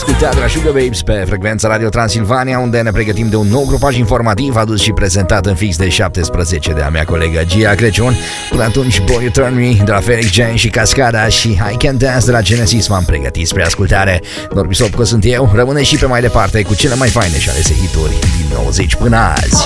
ascultat de la Sugar Babes pe frecvența Radio Transilvania, unde ne pregătim de un nou grupaj informativ adus și prezentat în fix de 17 de a mea colegă Gia Creciun. Până atunci, Boy You Turn Me de la Felix James și Cascada și I Can Dance de la Genesis m-am pregătit spre ascultare. Norbi Sopco sunt eu, rămâne și pe mai departe cu cele mai faine și alese hituri din 90 până azi.